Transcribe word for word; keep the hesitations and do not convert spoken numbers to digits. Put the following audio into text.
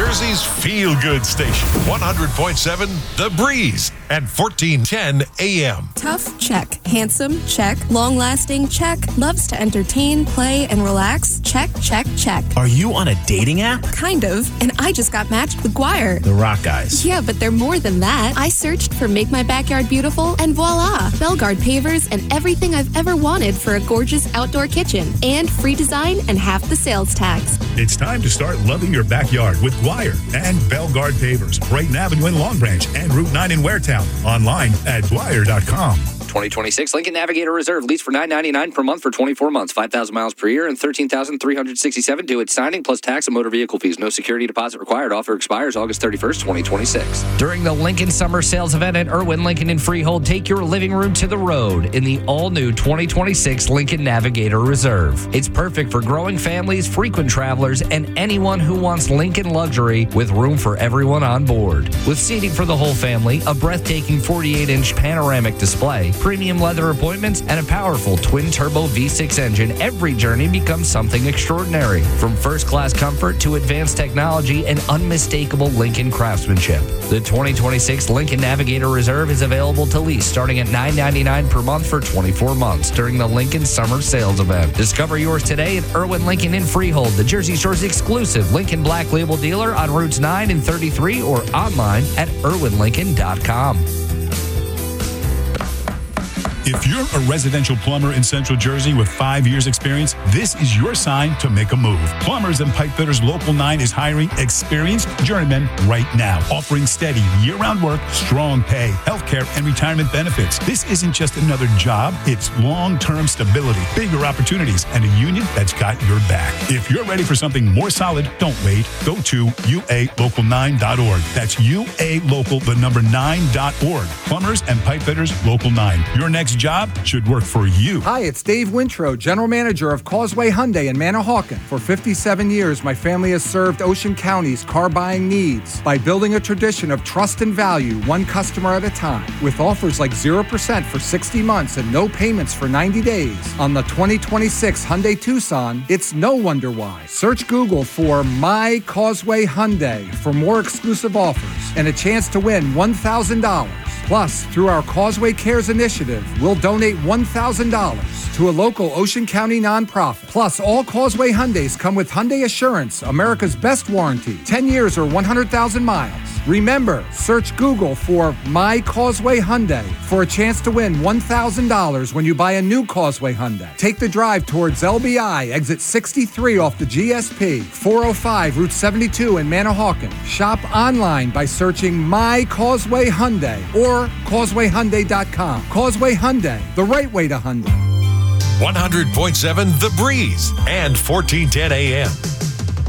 Jersey's feel-good station. one hundred point seven The Breeze at fourteen ten A M. Tough? Check. Handsome? Check. Long-lasting? Check. Loves to entertain, play, and relax? Check, check, check. Are you on a dating app? Kind of. And I just got matched with Guire. The rock guys. Yeah, but they're more than that. I searched for Make My Backyard Beautiful, and voila! Belgard pavers and everything I've ever wanted for a gorgeous outdoor kitchen. And free design and half the sales tax. It's time to start loving your backyard with Guire and Belgard Pavers, Brighton Avenue in Long Branch and Route nine in Waretown. Online at Guire dot com. twenty twenty-six Lincoln Navigator Reserve lease for nine hundred ninety-nine dollars per month for twenty-four months, five thousand miles per year, and thirteen thousand three hundred sixty-seven dollars due at signing plus tax and motor vehicle fees. No security deposit required. Offer expires August thirty-first, twenty twenty-six. During the Lincoln Summer Sales Event at Irwin Lincoln in Freehold, take your living room to the road in the all-new twenty twenty-six Lincoln Navigator Reserve. It's perfect for growing families, frequent travelers, and anyone who wants Lincoln luxury with room for everyone on board. With seating for the whole family, a breathtaking forty-eight inch panoramic display, premium leather appointments, and a powerful twin-turbo V six engine, every journey becomes something extraordinary. From first-class comfort to advanced technology and unmistakable Lincoln craftsmanship. The twenty twenty-six Lincoln Navigator Reserve is available to lease starting at nine hundred ninety-nine dollars per month for twenty-four months during the Lincoln Summer Sales Event. Discover yours today at Irwin Lincoln in Freehold, the Jersey Shore's exclusive Lincoln Black Label dealer on routes nine and thirty-three, or online at irwin lincoln dot com. If you're a residential plumber in Central Jersey with five years experience, this is your sign to make a move. Plumbers and Pipe Fitters Local nine is hiring experienced journeymen right now, offering steady year-round work, strong pay, healthcare, and retirement benefits. This isn't just another job, it's long-term stability, bigger opportunities, and a union that's got your back. If you're ready for something more solid, don't wait. Go to U A local nine dot org. That's U A local, the number nine dot org. Plumbers and Pipe Fitters Local nine. Your next job should work for you. Hi, it's Dave Wintro, General Manager of Causeway Hyundai in Manahawkin. For fifty-seven years, my family has served Ocean County's car buying needs by building a tradition of trust and value, one customer at a time. With offers like zero percent for sixty months and no payments for ninety days. On the twenty twenty-six Hyundai Tucson, it's no wonder why. Search Google for My Causeway Hyundai for more exclusive offers and a chance to win one thousand dollars. Plus, through our Causeway Cares initiative, we'll donate one thousand dollars to a local Ocean County nonprofit. Plus, all Causeway Hyundais come with Hyundai Assurance, America's best warranty, ten years or one hundred thousand miles. Remember, search Google for My Causeway Hyundai for a chance to win one thousand dollars when you buy a new Causeway Hyundai. Take the drive towards L B I, exit sixty-three off the G S P, four oh five Route seventy-two in Manahawkin. Shop online by searching My Causeway Hyundai or causeway hyundai dot com. Causeway Hyundai, the right way to Hyundai. one hundred point seven The Breeze and fourteen ten A M.